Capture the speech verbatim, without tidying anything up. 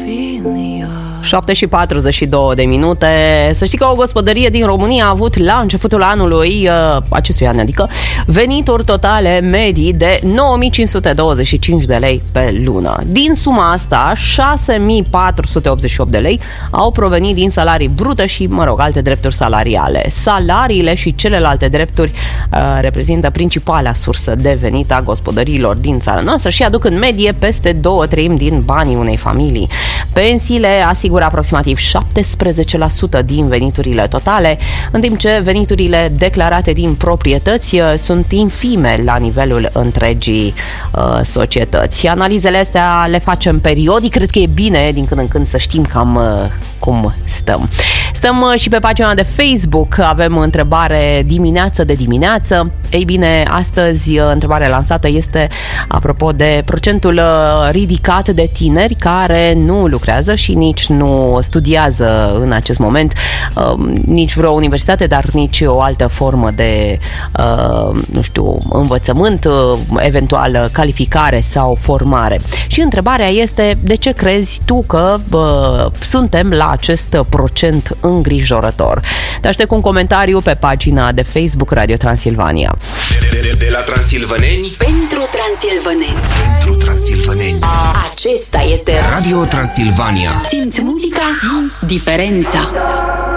șapte și patruzeci și două de minute. Să știi că o gospodărie din România a avut la începutul anului, acestui an, adică, venituri totale medii de nouă mii cinci sute douăzeci și cinci de lei pe lună. Din suma asta, șase mii patru sute optzeci și opt de lei au provenit din salarii brute și, mă rog, alte drepturi salariale. Salariile și celelalte drepturi uh, reprezintă principala sursă de venit a gospodăriilor din țara noastră și aduc în medie peste două treimi din banii unei familii. Pensiile asigură aproximativ șaptesprezece la sută din veniturile totale, în timp ce veniturile declarate din proprietăți sunt infime la nivelul întregii uh, societăți. Analizele astea le facem periodic, cred că e bine din când în când să știm cam uh, cum stăm. Stăm uh, și pe pagina de Facebook, avem întrebare dimineață de dimineață. Ei bine, astăzi uh, întrebarea lansată este apropo de procentul uh, ridicat de tineri care nu lucrează și nici nu studiază în acest moment uh, nici vreo universitate, dar nici o altă formă de uh, nu știu, învățământ, uh, eventual calificare sau formare. Și întrebarea este: de ce crezi tu că uh, suntem la acest procent îngrijorător? Te aștept cu un comentariu pe pagina de Facebook Radio Transilvania. De, de, de la Transilvaneni pentru Transilvaneni. Pentru Transilvaneni. Acesta este Radio Transilvania. Simți muzica, simți diferența.